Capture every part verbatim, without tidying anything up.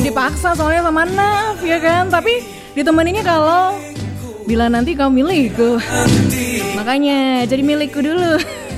Dipaksa soalnya sama Naf ya kan. Tapi ditemeninnya kalau bila nanti kau milikku, makanya jadi milikku dulu.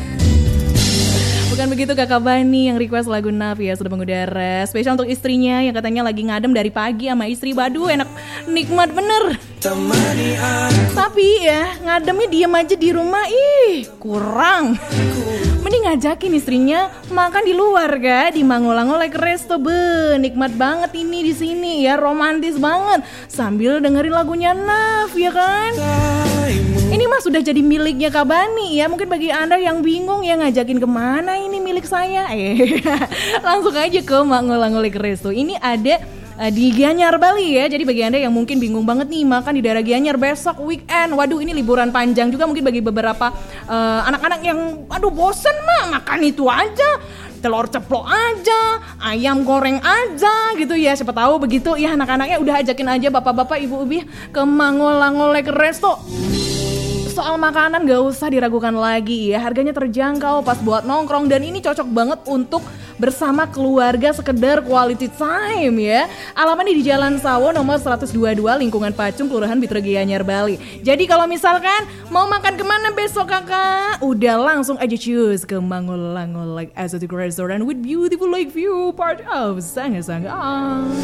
Bukan begitu Kakak Bani yang request lagu Naf ya, sudah mengudara. Spesial untuk istrinya yang katanya lagi ngadem dari pagi sama istri. Waduh enak, nikmat bener. Tapi ya ngademnya diem aja di rumah, ih kurang. Mending ngajakin istrinya makan di luar ga, di Mangolangolek Resto. Be, nikmat banget ini di sini ya, romantis banget sambil dengerin lagunya Naf ya kan. Ini mah sudah jadi miliknya Kak Bani ya. Mungkin bagi Anda yang bingung ya ngajakin kemana ini milik saya, eh langsung aja ke Mangolangolek Resto. Ini ada uh, di Gianyar Bali ya. Jadi bagi Anda yang mungkin bingung banget nih makan di daerah Gianyar besok weekend, waduh ini liburan panjang juga mungkin bagi beberapa uh, anak-anak yang aduh bosen mah makan itu aja, telur ceplok aja, ayam goreng aja gitu ya. Siapa tahu begitu ya anak-anaknya, udah ajakin aja bapak-bapak ibu-ibu ke Mangolangolek Resto. Soal makanan gak usah diragukan lagi ya, harganya terjangkau pas buat nongkrong dan ini cocok banget untuk bersama keluarga sekedar quality time ya. Alamatnya di Jalan Sawo nomor seratus dua puluh dua Lingkungan Pacung, Kelurahan Bitra Gianyar Bali. Jadi kalau misalkan mau makan kemana besok kakak, udah langsung aja choose ke Mangolangolek Exotic Restaurant with beautiful lake view, part of Sangasangang.